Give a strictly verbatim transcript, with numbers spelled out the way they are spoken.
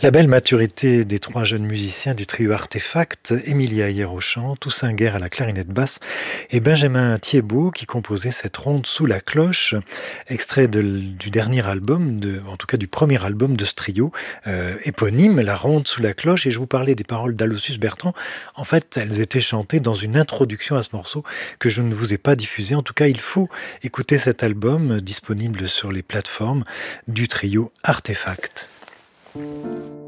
La belle maturité des trois jeunes musiciens du trio Artefact, Emilia Ayer au chant, Toussaint Guerre à la clarinette basse et Benjamin Thiébaut qui composait cette ronde sous la cloche, extrait de- du dernier album, de, en tout cas du premier album de ce trio, euh, éponyme, La ronde sous la cloche. Et je vous parlais des paroles d'Aloysius Bertrand. En fait, elles étaient chantées dans une introduction à ce morceau que je ne vous ai pas diffusé. En tout cas, il faut écouter cet album disponible sur les plateformes du trio Artefact.